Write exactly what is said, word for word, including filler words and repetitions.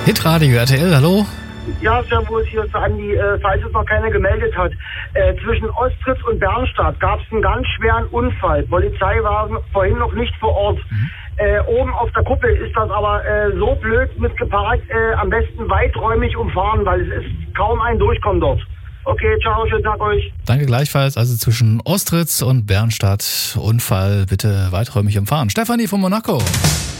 Hitradio R T L, hallo? Ja, servus, hier ist der Andi, äh, falls es noch keiner gemeldet hat. Äh, zwischen Ostritz und Bernstadt gab es einen ganz schweren Unfall. Polizei war vorhin noch nicht vor Ort. Mhm. Äh, oben auf der Kuppel ist das aber äh, so blöd mitgeparkt, äh, am besten weiträumig umfahren, weil es ist kaum ein Durchkommen dort. Okay, ciao, schönen Tag euch. Danke gleichfalls. Also zwischen Ostritz und Bernstadt, Unfall, bitte weiträumig umfahren. Stefanie von Monaco.